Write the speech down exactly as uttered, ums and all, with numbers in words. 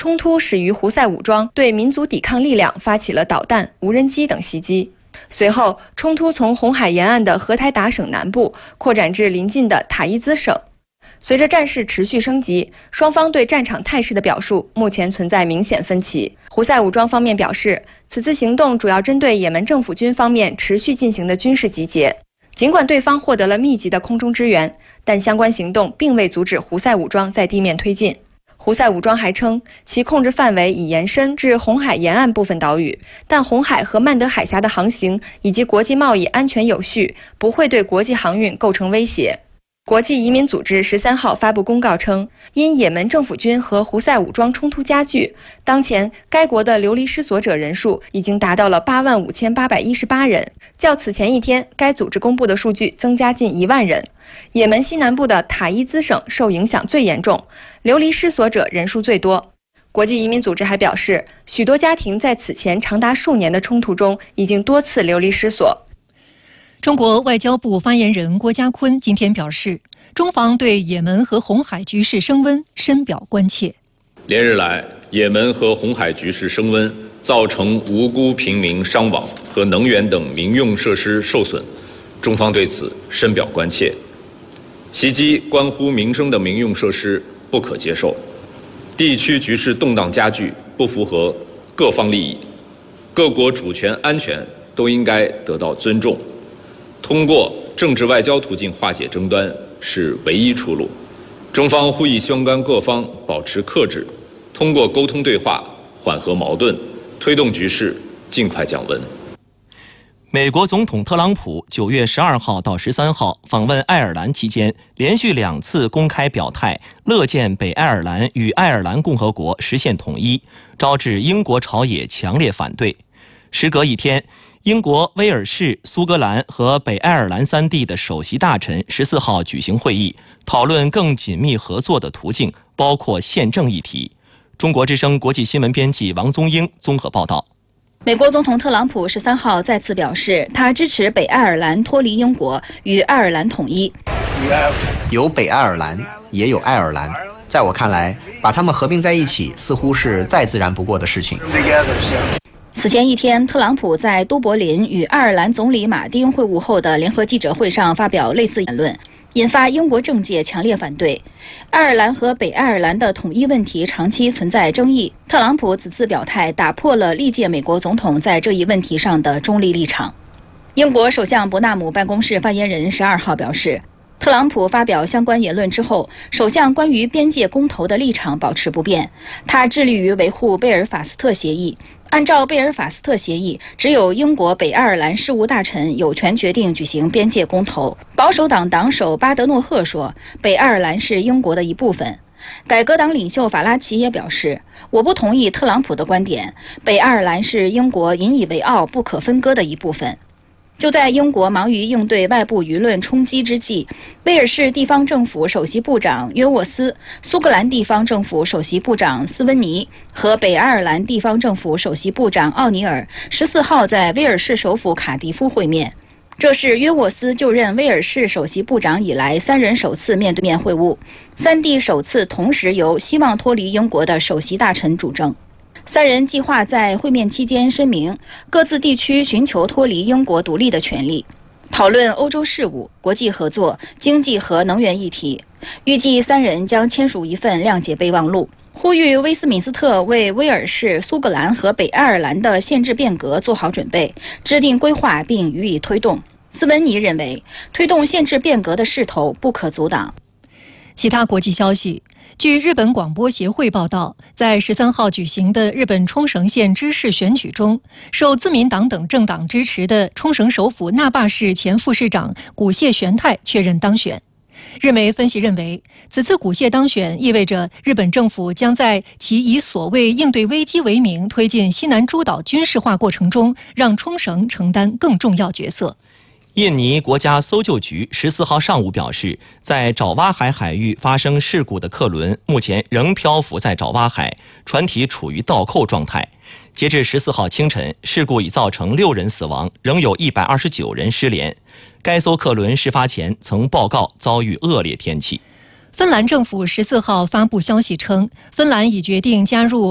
冲突始于胡塞武装对民族抵抗力量发起了导弹、无人机等袭击。随后，冲突从红海沿岸的荷台达省南部扩展至邻近的塔伊兹省。随着战事持续升级，双方对战场态势的表述目前存在明显分歧。胡塞武装方面表示，此次行动主要针对也门政府军方面持续进行的军事集结。尽管对方获得了密集的空中支援，但相关行动并未阻止胡塞武装在地面推进。胡塞武装还称，其控制范围已延伸至红海沿岸部分岛屿，但红海和曼德海峡的航行以及国际贸易安全有序，不会对国际航运构成威胁。国际移民组织十三号发布公告称，因也门政府军和胡塞武装冲突加剧，当前该国的流离失所者人数已经达到了八万五千八百一十八人，较此前一天该组织公布的数据增加近一万人。也门西南部的塔伊兹省受影响最严重，流离失所者人数最多。国际移民组织还表示，许多家庭在此前长达数年的冲突中已经多次流离失所。 中国外交部发言人郭家坤今天表示，中方对也门和红海局势升温深表关切。 连日来，也门和红海局势升温，造成无辜平民伤亡和能源等民用设施受损，中方对此深表关切。袭击关乎民生的民用设施不可接受，地区局势动荡加剧，不符合各方利益，各国主权安全都应该得到尊重。通过政治外交途径化解争端是唯一出路。中方呼吁相关各方保持克制，通过沟通对话缓和矛盾，推动局势尽快降温。 美国总统特朗普九月十二号到十三号访问爱尔兰期间，连续两次公开表态，乐见北爱尔兰与爱尔兰共和国实现统一，招致英国朝野强烈反对。时隔一天，英国、威尔士、苏格兰和北爱尔兰三地的首席大臣十四号举行会议，讨论更紧密合作的途径，包括宪政议题。中国之声国际新闻编辑王宗英综合报道。 美国总统特朗普十三号再次表示，他支持北爱尔兰脱离英国，与爱尔兰统一。 有北爱尔兰，也有爱尔兰，在我看来，把它们合并在一起，似乎是再自然不过的事情。 此前一天，特朗普在都柏林与爱尔兰总理马丁会晤后的联合记者会上发表类似言论，引发英国政界强烈反对。爱尔兰和北爱尔兰的统一问题长期存在争议，特朗普此次表态打破了历届美国总统在这一问题上的中立立场。英国首相伯纳姆办公室发言人十二号表示，特朗普发表相关言论之后，首相关于边界公投的立场保持不变，他致力于维护贝尔法斯特协议。按照贝尔法斯特协议，只有英国北爱尔兰事务大臣有权决定举行边界公投。保守党党首巴德诺赫说，北爱尔兰是英国的一部分。改革党领袖法拉奇也表示，我不同意特朗普的观点，北爱尔兰是英国引以为傲、不可分割的一部分。就在英国忙于应对外部舆论冲击之际，威尔士地方政府首席部长约沃斯、苏格兰地方政府首席部长斯温尼和北爱尔兰地方政府首席部长奥尼尔十四号在威尔士首府卡迪夫会面。这是约沃斯就任威尔士首席部长以来三人首次面对面会晤，三地首次同时由希望脱离英国的首席大臣主政。三人计划在会面期间声明各自地区寻求脱离英国独立的权利，讨论欧洲事务、国际合作、经济和能源议题。预计三人将签署一份谅解备忘录，呼吁威斯敏斯特为威尔士、苏格兰和北爱尔兰的宪制变革做好准备，制定规划并予以推动。斯温尼认为，推动宪制变革的势头不可阻挡。 其他国际消息，据日本广播协会报道，在十三号举行的日本冲绳县知事选举中，受自民党等政党支持的冲绳首府那霸市前副市长古谢玄太确认当选。日媒分析认为，此次古谢当选意味着日本政府将在其以所谓应对危机为名推进西南诸岛军事化过程中，让冲绳承担更重要角色。 印尼国家搜救局十四号上午表示，在爪哇海海域发生事故的客轮目前仍漂浮在爪哇海，船体处于倒扣状态。截至十四号清晨，事故已造成六人死亡，仍有一百二十九人失联。该艘客轮事发前曾报告遭遇恶劣天气。 芬兰政府十四号发布消息称，芬兰已决定加入